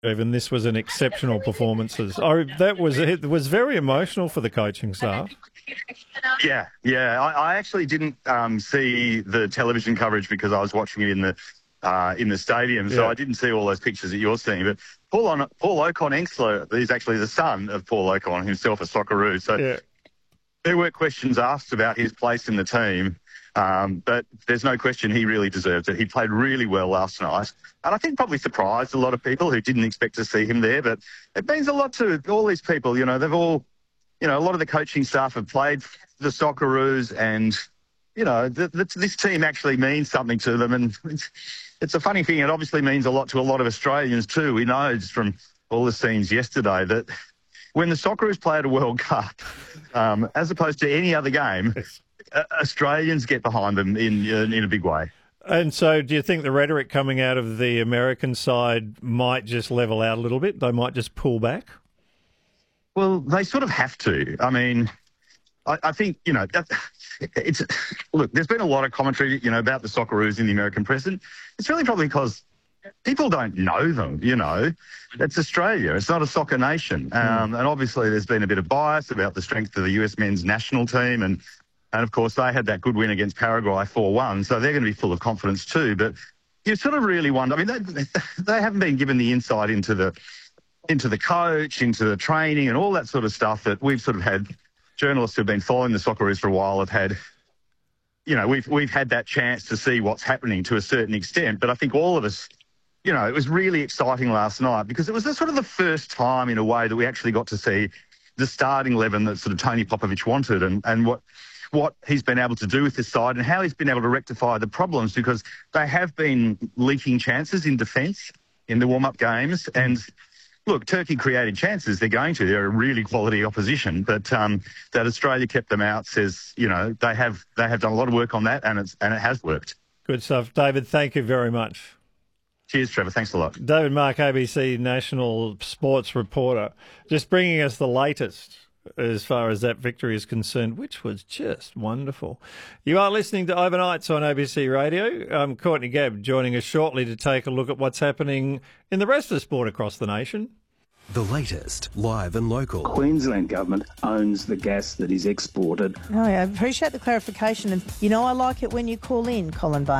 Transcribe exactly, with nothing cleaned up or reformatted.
Even this was an exceptional performance. Oh, that was it was very emotional for the coaching staff. Yeah, yeah. I, I actually didn't um, see the television coverage because I was watching it in the uh, in the stadium, so Yeah. I didn't see all those pictures that you're seeing. But Paul, on, Paul Ocon-Engstler is actually the son of Paul Ocon, himself a Socceroo. So Yeah. there were questions asked about his place in the team. Um, but there's no question he really deserves it. He played really well last night. And I think probably surprised a lot of people who didn't expect to see him there. But it means a lot to all these people. You know, they've all, you know, a lot of the coaching staff have played for the Socceroos and, you know, th- th- this team actually means something to them. And it's, it's a funny thing. It obviously means a lot to a lot of Australians too. We know just from all the scenes yesterday that when the Socceroos play at a World Cup, um, as opposed to any other game, Uh, Australians get behind them in uh, in a big way. And so do you think the rhetoric coming out of the American side might just level out a little bit? They might just pull back? Well, they sort of have to. I mean, I, I think, you know, that, it's look, there's been a lot of commentary, you know, about the Socceroos in the American press, and it's really probably because people don't know them, you know. It's Australia. It's not a soccer nation. Um, mm. And obviously there's been a bit of bias about the strength of the U S men's national team, and And, of course, they had that good win against Paraguay four one, so they're going to be full of confidence too. But you sort of really wonder, I mean, they, they haven't been given the insight into the into the coach, into the training and all that sort of stuff that we've sort of had. Journalists who've been following the Socceroos for a while have had, you know, we've, we've had that chance to see what's happening to a certain extent. But I think all of us, you know, it was really exciting last night because it was the, sort of the first time in a way that we actually got to see the starting eleven that sort of Tony Popovich wanted and, and what... what he's been able to do with this side and how he's been able to rectify the problems, because they have been leaking chances in defence in the warm-up games. And, look, Turkey created chances. They're going to. They're a really quality opposition. But um, that Australia kept them out says, you know, they have they have done a lot of work on that, and it's and it has worked. Good stuff. David, thank you very much. Cheers, Trevor. Thanks a lot. David Mark, A B C national sports reporter, just bringing us the latest as far as that victory is concerned, which was just wonderful. You are listening to Overnights on A B C Radio. I'm Courtney Gabb, joining us shortly to take a look at what's happening in the rest of the sport across the nation. The latest, live and local. Queensland government owns the gas that is exported. Oh, yeah, I appreciate the clarification. And, you know, I like it when you call in, Colin Bain.